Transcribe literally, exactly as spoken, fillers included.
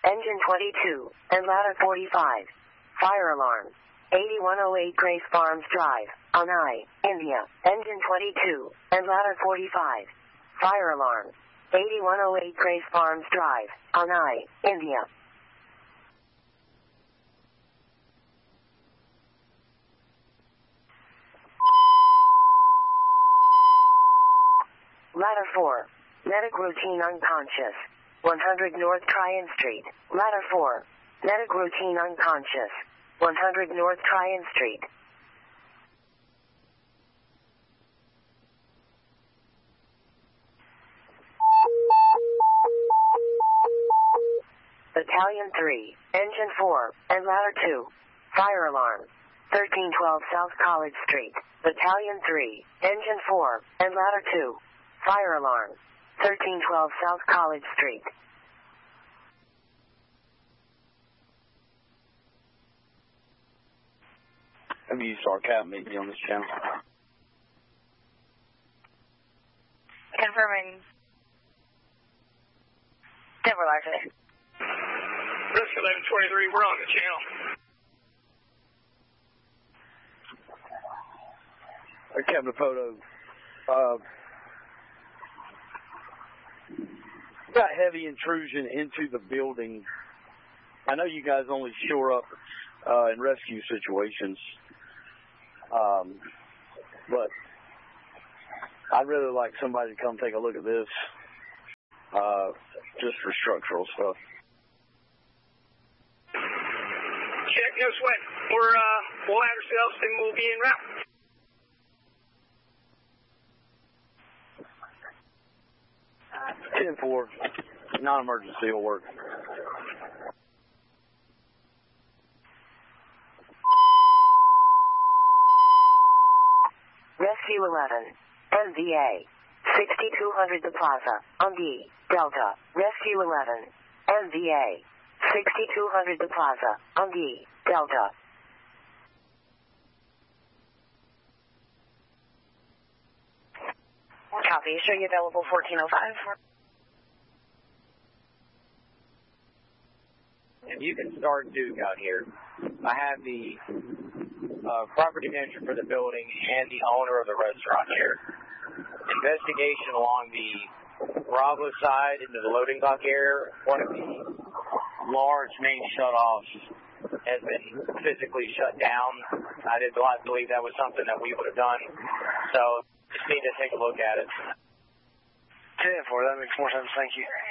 engine twenty-two, and ladder forty-five. Fire alarm. eighty-one oh eight Grace Farms Drive, Anai, India, engine twenty-two, and ladder forty-five. Fire alarm. eighty-one oh eight Grace Farms Drive, Anai, India. Ladder four. Medic routine unconscious. one hundred North Tryon Street. Ladder four. Medic routine unconscious. one hundred North Tryon Street. Battalion three, Engine four, and Ladder two. Fire alarm. thirteen twelve South College Street. Battalion three, Engine four, and Ladder two. Fire alarm. thirteen twelve South College Street. Have you start cap meet me on this channel? Confirming. Denver Large. Risk eleven twenty-three, we're on the channel. I kept a photo. Uh, got heavy intrusion into the building. I know you guys only shore up uh, in rescue situations. Um, but I'd really like somebody to come take a look at this, uh, just for structural stuff. Check, no sweat. We're, uh, we'll add ourselves and we'll be en route. ten four, non-emergency will work. Rescue eleven, M V A, sixty-two hundred The Plaza, Undi, Delta. Rescue eleven, M V A, sixty-two hundred The Plaza, Undi, Delta. Copy. Show you available fourteen oh five. If you can start Duke out here, I have the uh, property manager for the building and the owner of the restaurant here. Investigation along the Bravo side into the loading dock area. One of the large main shutoffs has been physically shut down. I did not believe that was something that we would have done. So just need to take a look at it. ten four, that makes more sense. Thank you.